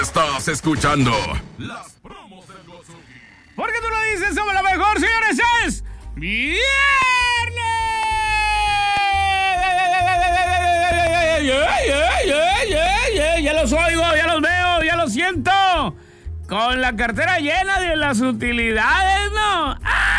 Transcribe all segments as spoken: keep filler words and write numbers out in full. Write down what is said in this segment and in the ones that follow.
Estás escuchando las promos del Gotsuki. Porque tú lo dices, somos la mejor, señores, es viernes. Ya los oigo, ya los veo, ya los siento. Con la cartera llena de las utilidades, ¿no?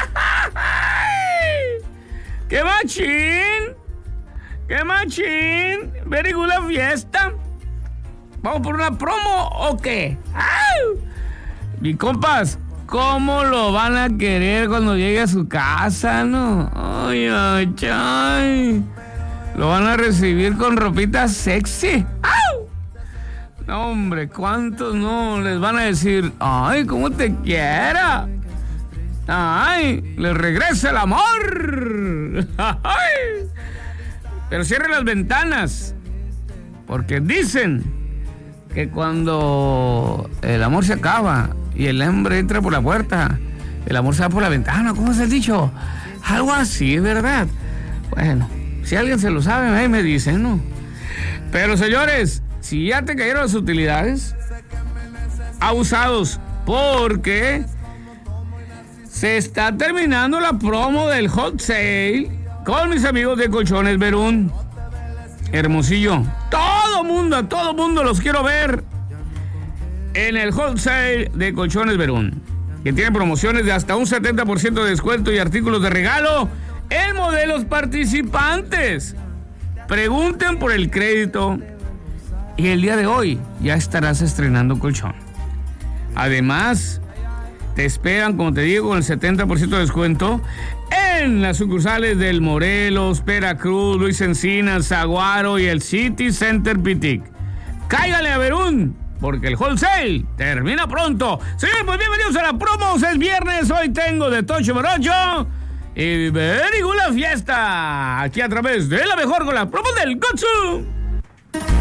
¡Qué machín! ¡Qué machín! Very good la fiesta. ¿Vamos por una promo o qué? ¡Au! Mi compas, ¿cómo lo van a querer cuando llegue a su casa, no? Ay, ay, ay. Lo van a recibir con ropita sexy. ¡Au! No, hombre, ¿cuántos no les van a decir? Ay, ¿cómo te quiera? Ay, les regresa el amor. Ay. Pero cierre las ventanas, porque dicen que cuando el amor se acaba y el hombre entra por la puerta, el amor se va por la ventana. ¿Cómo es el dicho? Algo así, ¿verdad? Bueno, si alguien se lo sabe, ahí me dicen, ¿no? Pero señores, si ya te cayeron las utilidades, abusados, porque se está terminando la promo del hot sale con mis amigos de Colchones Verún. Hermosillo, todo mundo, a todo mundo los quiero ver en el hot sale de Colchones Verún, que tiene promociones de hasta un setenta por ciento de descuento y artículos de regalo en modelos participantes. Pregunten por el crédito y el día de hoy ya estarás estrenando colchón. Además, te esperan, como te digo, con el setenta por ciento de descuento en las sucursales del Morelos, Veracruz, Luis Encinas, Saguaro y el City Center Pitic. Cáigale a Verún, porque el wholesale termina pronto. Señores, pues bienvenidos a la promo. Es viernes, hoy tengo de Tocho Morocho y very good la fiesta. Aquí a través de la mejor con la promo del Gotsu.